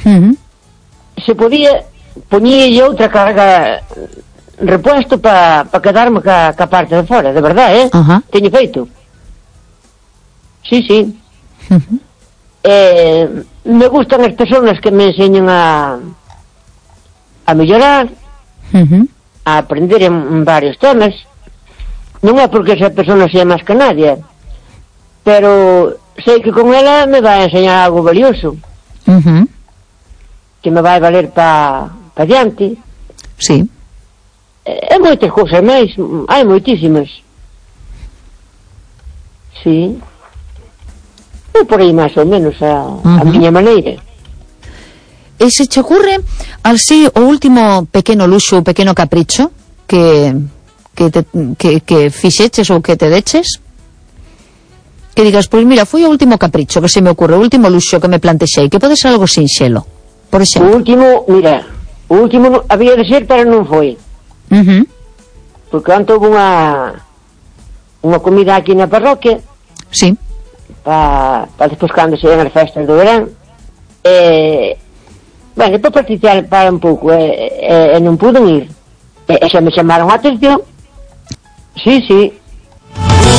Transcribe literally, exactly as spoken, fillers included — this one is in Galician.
Uh-huh. Se podía, poñía outra carga repuesto para pa quedarme ca, ca parte de fora, de verdad, eh? Uh-huh. Teño feito. Sí, sí. Uh-huh. Eh, me gustan as personas que me enseñan a a mellorar, uh-huh. a aprender en varios temas. Non é porque esa persona sea máis que nadie, pero sei que con ela me vai a enseñar algo valioso, uh-huh. que me vai valer pa, pa diante. Sí. É moitas cousas máis, hai moitísimas. Sí. É por aí máis ou menos a, uh-huh. a miña maneira. E se che ocurre así o último pequeno luxo, pequeno capricho que que, te, que, que fixeches ou que te deches, que digas, pois mira, foi o último capricho que se me ocurre, o último luxo que me plantexei, que pode ser algo sinxelo, por exemplo. O último, mira, o último había de ser, pero non foi. Uh-huh. Porque antes houve unha unha comida aquí na parroquia. Sí. Para pa despois cando se ven as festas do verán. E, bueno, para participar un pouco, e, e, e non puden ir. E, e xa me chamaron a atención. Sí, sí.